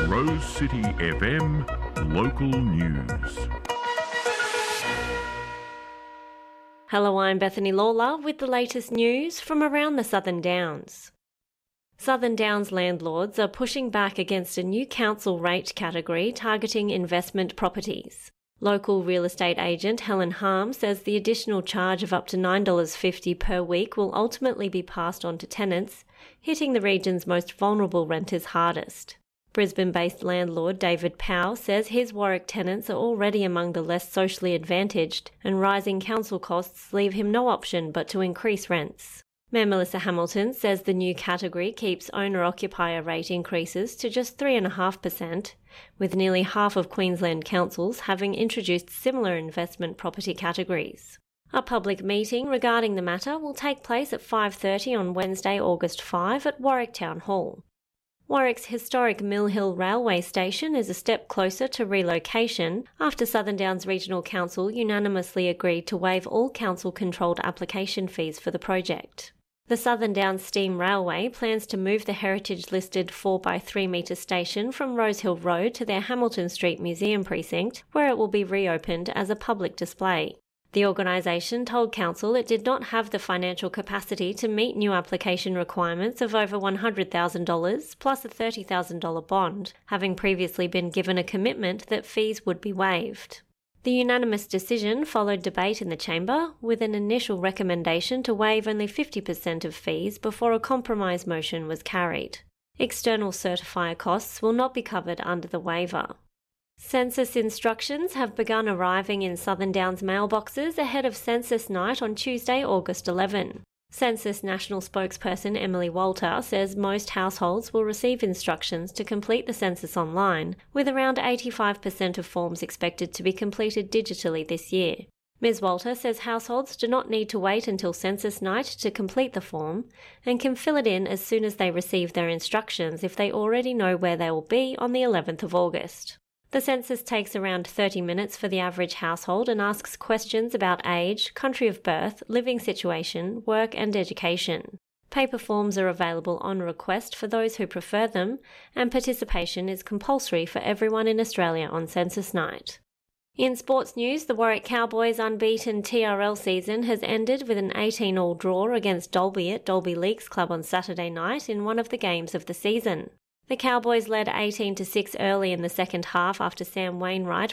Rose City FM Local News. Hello, I'm Bethany Lawler with the latest news from around the Southern Downs. Southern Downs landlords are pushing back against a new council rate category targeting investment properties. Local real estate agent Helen Harm says the additional charge of up to $9.50 per week will ultimately be passed on to tenants, hitting the region's most vulnerable renters hardest. Brisbane-based landlord David Powell says his Warwick tenants are already among the less socially advantaged, and rising council costs leave him no option but to increase rents. Mayor Melissa Hamilton says the new category keeps owner-occupier rate increases to just 3.5%, with nearly half of Queensland councils having introduced similar investment property categories. A public meeting regarding the matter will take place at 5:30 on Wednesday, August 5 at Warwick Town Hall. Warwick's historic Mill Hill Railway Station is a step closer to relocation after Southern Downs Regional Council unanimously agreed to waive all council-controlled application fees for the project. The Southern Downs Steam Railway plans to move the heritage-listed 4x3 metre station from Rosehill Road to their Hamilton Street Museum precinct, where it will be reopened as a public display. The organisation told Council it did not have the financial capacity to meet new application requirements of over $100,000 plus a $30,000 bond, having previously been given a commitment that fees would be waived. The unanimous decision followed debate in the Chamber, with an initial recommendation to waive only 50% of fees before a compromise motion was carried. External certifier costs will not be covered under the waiver. Census instructions have begun arriving in Southern Downs mailboxes ahead of Census Night on Tuesday, August 11. Census National spokesperson Emily Walter says most households will receive instructions to complete the census online, with around 85% of forms expected to be completed digitally this year. Ms. Walter says households do not need to wait until Census Night to complete the form and can fill it in as soon as they receive their instructions if they already know where they will be on the 11th of August. The census takes around 30 minutes for the average household and asks questions about age, country of birth, living situation, work and education. Paper forms are available on request for those who prefer them, and participation is compulsory for everyone in Australia on Census Night. In sports news, the Warwick Cowboys' unbeaten TRL season has ended with an 18-all draw against Dalby at Dalby Leagues Club on Saturday night in one of the games of the season. The Cowboys led 18-6 early in the second half after Sam Wainwright